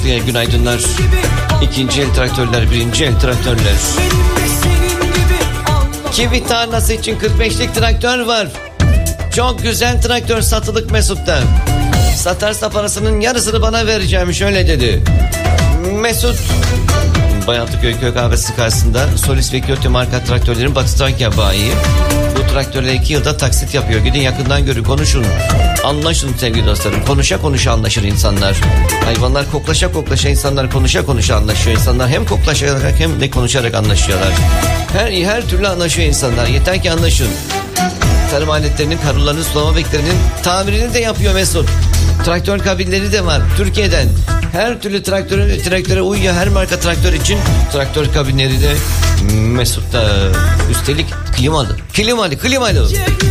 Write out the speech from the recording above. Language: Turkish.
Günaydınlar. İkinci el traktörler, birinci el traktörler. Kivi tarlası için 45'lik traktör var. Çok güzel traktör satılık Mesut'ta. Satarsa parasının yarısını bana vereceğim, şöyle dedi. Mesut Bayatlıköy Köy Kahvesi karşısında Solis ve Kyoto marka traktörlerin Batı Trakya bayi. Bu traktörle 2 yılda taksit yapıyor. Gidin yakından görün, konuşun. Anlaşın sevgili dostlarım. Konuşa konuşa anlaşır insanlar. Hayvanlar koklaşa koklaşa, insanlar konuşa konuşa anlaşıyor. İnsanlar hem koklaşarak hem de konuşarak anlaşıyorlar. Her türlü anlaşıyor insanlar. Yeter ki anlaşın. Tarım aletlerinin, karılarının, sulama beklerinin tamirini de yapıyor Mesut. Traktör kabinleri de var Türkiye'den. Her türlü traktöre uyuyor, her marka traktör için traktör kabinleri de Mesut'ta. Üstelik klimalı.